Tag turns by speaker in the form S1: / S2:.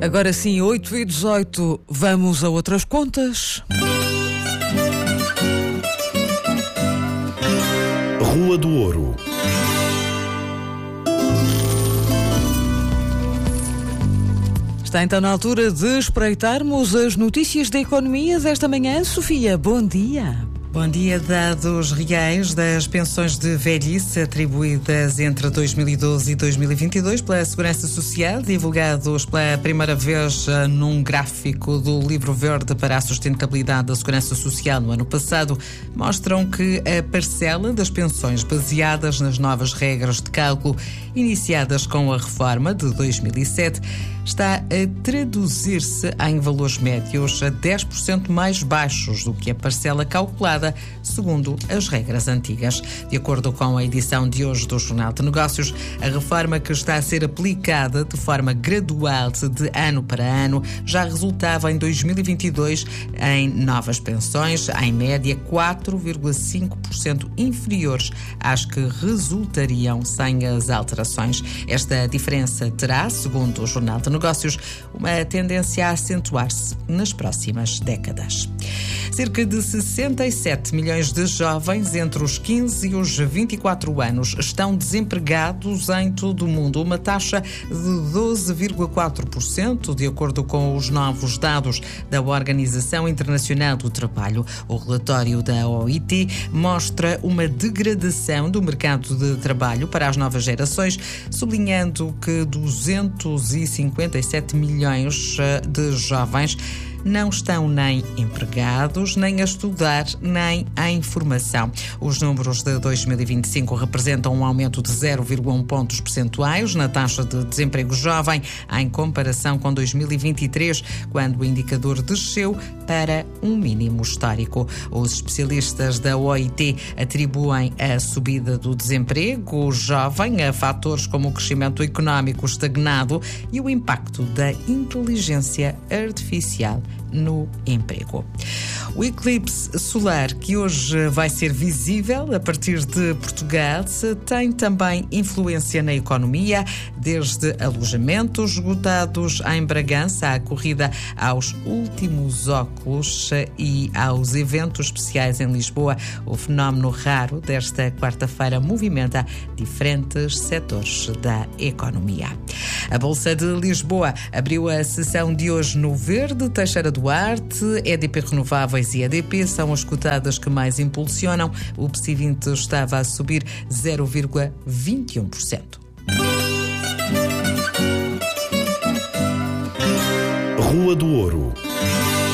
S1: Agora sim, 8h18, vamos a outras contas.
S2: Rua do Ouro.
S1: Está então na altura de espreitarmos as notícias da economia desta manhã. Sofia, bom dia.
S3: Bom dia. Dados reais das pensões de velhice atribuídas entre 2012 e 2022 pela Segurança Social, divulgados pela primeira vez num gráfico do Livro Verde para a Sustentabilidade da Segurança Social no ano passado, mostram que a parcela das pensões baseadas nas novas regras de cálculo iniciadas com a reforma de 2007 está a traduzir-se em valores médios a 10% mais baixos do que a parcela calculada segundo as regras antigas. De acordo com a edição de hoje do Jornal de Negócios, a reforma, que está a ser aplicada de forma gradual de ano para ano, já resultava em 2022 em novas pensões, em média 4,5% inferiores às que resultariam sem as alterações. Esta diferença terá, segundo o Jornal de Negócios, uma tendência a acentuar-se nas próximas décadas. Cerca de 67 milhões de jovens entre os 15 e os 24 anos estão desempregados em todo o mundo, uma taxa de 12,4%, de acordo com os novos dados da Organização Internacional do Trabalho. O relatório da OIT mostra uma degradação do mercado de trabalho para as novas gerações, sublinhando que 257 milhões de jovens não estão nem empregados, nem a estudar, nem em formação. Os números de 2025 representam um aumento de 0,1 pontos percentuais na taxa de desemprego jovem em comparação com 2023, quando o indicador desceu para um mínimo histórico. Os especialistas da OIT atribuem a subida do desemprego jovem a fatores como o crescimento económico estagnado e o impacto da inteligência artificial no emprego. O eclipse solar, que hoje vai ser visível a partir de Portugal, tem também influência na economia, desde alojamentos esgotados em Bragança, à corrida aos últimos óculos e aos eventos especiais em Lisboa. O fenómeno raro desta quarta-feira movimenta diferentes setores da economia. A Bolsa de Lisboa abriu a sessão de hoje no verde. Teixeira Duarte, EDP Renováveis e EDP são as cotadas que mais impulsionam. O PSI 20 estava a subir 0,21%.
S2: Rua do Ouro.